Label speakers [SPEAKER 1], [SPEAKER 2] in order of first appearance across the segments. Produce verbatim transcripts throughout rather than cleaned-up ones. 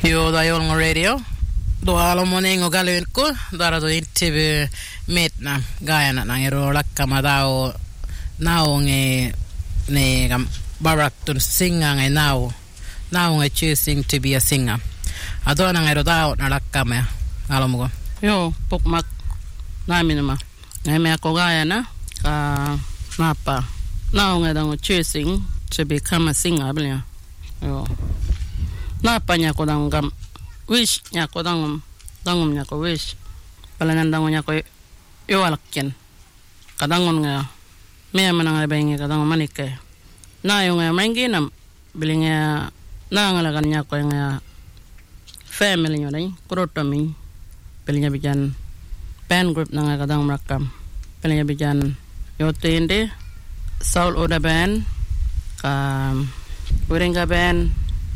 [SPEAKER 1] Joo, da Jolngo Radio. Do alo monengo galunko, dara do interview metna gayana na ero lakkama dao nao nge ne gam barakton singa nge nao nao nge choosing to be a singer. Ado na ero dao na lakkama alo mo.
[SPEAKER 2] Yo, pokmak namin ma. Ngai me ako gayana ka napa. Nao nge dang choosing to become a singer blia. Yo. Napa nya ko dang gam wish nya ko dang dangum nya ko wish palanan dangon nya ko yo alakyan kadangon nga me manang bengi kadang manike na yo nga mangi nam bilinga na ngalagan nya ko nga family nyo dai kurotomi bilinga bijan pen group na nga kadang makam bilinga bijan yo tende Saul Oda band ka Urenga band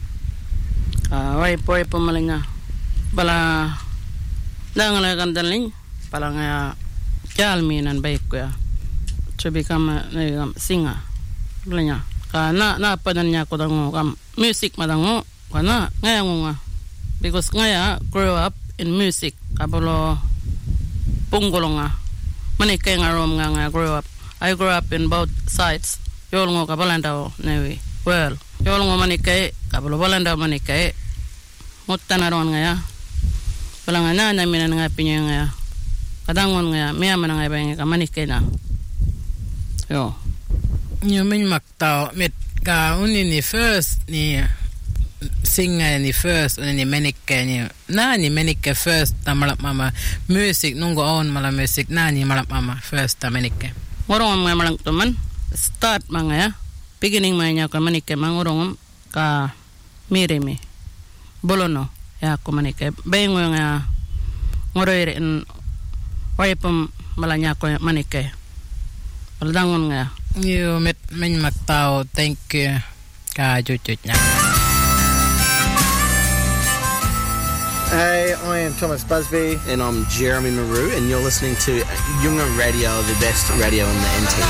[SPEAKER 2] ka wai poi pemalinga bala Nangala kandaling palang ya kalminan baik ko ya to become a uh, singer blanya kana na padan niya ko dango kam music madango kana ngayang nga because ngaya grow up in music kabolo punggolong nga manikay nga rom nga nga grow up I grew up in both sides yol ngo kabalanda newi well yol ngo manikay kabolo balanda manikay mutanaron nga ya palang na namin nga pinya nga kadangon nga maya man nga ibang ka manike na yo
[SPEAKER 1] Yo min maktao met ka uni ni first ni singer ni first uni ni manike ni na ni manike first tamala mama music nungo on mala music na ni mala mama first ta manike
[SPEAKER 2] ngorong nga malang tuman start mga ya beginning mga ka manike mangorong ka mirimi bolono ya ko manike bengo nga ngoroire en waypam malanya ko manike baldangon nga
[SPEAKER 1] yo met men maktao thank you ka jujuj nya.
[SPEAKER 3] Hey, I am Thomas Busby
[SPEAKER 4] and I'm Jeremy Maru and you're listening to Yunga Radio, the best radio in the N T.